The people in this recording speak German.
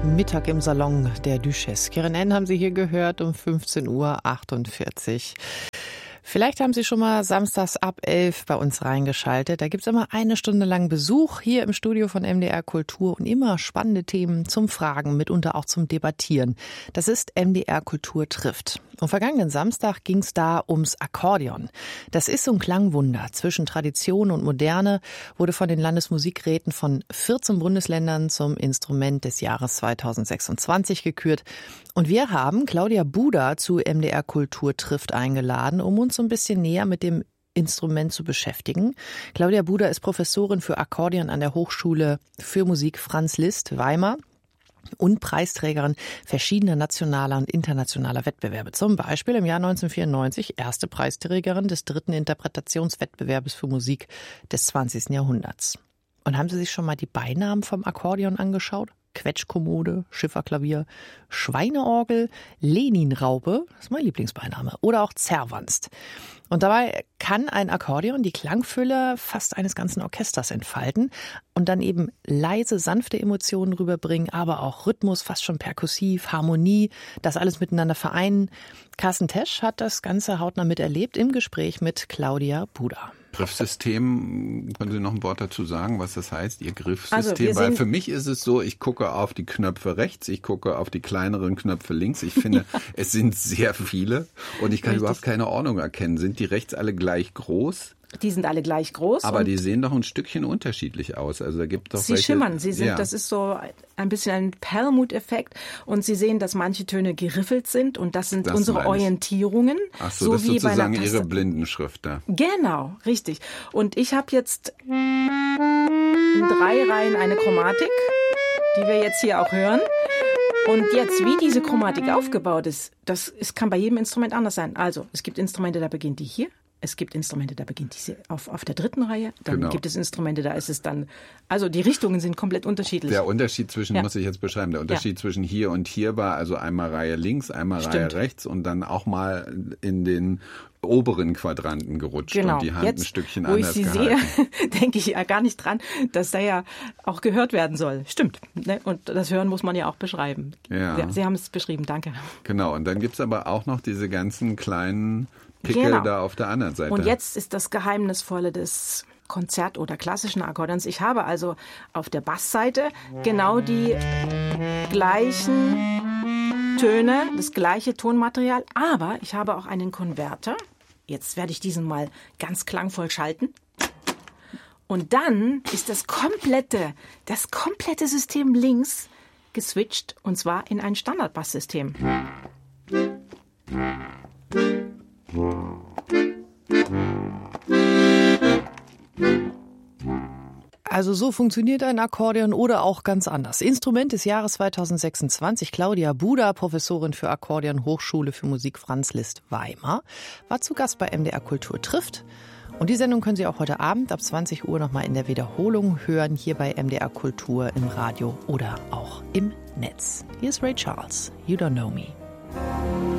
Mittag im Salon der Duchesse. Keren N haben Sie hier gehört um 15:48 Uhr. Vielleicht haben Sie schon mal samstags ab 11 bei uns reingeschaltet. Da gibt's immer eine Stunde lang Besuch hier im Studio von MDR Kultur und immer spannende Themen zum Fragen, mitunter auch zum Debattieren. Das ist MDR Kultur trifft. Am vergangenen Samstag ging's da ums Akkordeon. Das ist so ein Klangwunder zwischen Tradition und Moderne, wurde von den Landesmusikräten von 14 Bundesländern zum Instrument des Jahres 2026 gekürt. Und wir haben Claudia Buda zu MDR Kultur trifft eingeladen, um uns so ein bisschen näher mit dem Instrument zu beschäftigen. Claudia Buda ist Professorin für Akkordeon an der Hochschule für Musik Franz Liszt, Weimar und Preisträgerin verschiedener nationaler und internationaler Wettbewerbe. Zum Beispiel im Jahr 1994 erste Preisträgerin des 3. Interpretationswettbewerbes für Musik des 20. Jahrhunderts. Und haben Sie sich schon mal die Beinamen vom Akkordeon angeschaut? Quetschkommode, Schifferklavier, Schweineorgel, Leninraupe, das ist mein Lieblingsbeiname, oder auch Zerwanst. Und dabei kann ein Akkordeon die Klangfülle fast eines ganzen Orchesters entfalten und dann eben leise, sanfte Emotionen rüberbringen, aber auch Rhythmus, fast schon perkussiv, Harmonie, das alles miteinander vereinen. Carsten Tesch hat das Ganze hautnah miterlebt im Gespräch mit Claudia Buda. Griffsystem, können Sie noch ein Wort dazu sagen, was das heißt, Ihr Griffsystem? Also weil für mich ist es so, ich gucke auf die Knöpfe rechts, ich gucke auf die kleineren Knöpfe links. Ich finde, es sind sehr viele und ich kann überhaupt keine Ordnung erkennen. Sind die rechts alle gleich groß? Die sind alle gleich groß. Aber die sehen doch ein Stückchen unterschiedlich aus. Also da gibt doch Sie schimmern. Sie sind, das ist so ein bisschen ein Perlmutteffekt. Und Sie sehen, dass manche Töne geriffelt sind. Und das sind unsere Orientierungen. Ach so, das ist sozusagen Ihre Blindenschrift da. Genau, richtig. Und ich habe jetzt in 3 Reihen eine Chromatik, die wir jetzt hier auch hören. Und jetzt, wie diese Chromatik aufgebaut ist, kann bei jedem Instrument anders sein. Also, es gibt Instrumente, da beginnt die hier. Es gibt Instrumente, da beginnt diese auf der 3. Reihe. Dann gibt es Instrumente, da ist es dann, also die Richtungen sind komplett unterschiedlich. Der Unterschied muss ich jetzt beschreiben, der Unterschied zwischen hier und hier war also einmal Reihe links, einmal Reihe rechts und dann auch mal in den oberen Quadranten gerutscht und die Hand jetzt, ein Stückchen anders gehalten. Wo ich Sie sehe, denke ich ja gar nicht dran, dass da ja auch gehört werden soll. Stimmt. Ne? Und das Hören muss man ja auch beschreiben. Ja. Sie haben es beschrieben, danke. Genau, und dann gibt's aber auch noch diese ganzen kleinen Pickel da auf der anderen Seite. Und jetzt ist das Geheimnisvolle des Konzert- oder klassischen Akkordeons. Ich habe also auf der Bassseite genau die gleichen Töne, das gleiche Tonmaterial, aber ich habe auch einen Konverter. Jetzt werde ich diesen mal ganz klangvoll schalten. Und dann ist das komplette System links geswitcht, und zwar in ein Standardbasssystem. Also so funktioniert ein Akkordeon oder auch ganz anders. Instrument des Jahres 2026, Claudia Buda, Professorin für Akkordeon, Hochschule für Musik Franz Liszt, Weimar, war zu Gast bei MDR Kultur trifft. Und die Sendung können Sie auch heute Abend ab 20 Uhr nochmal in der Wiederholung hören, hier bei MDR Kultur im Radio oder auch im Netz. Hier ist Ray Charles, You Don't Know Me.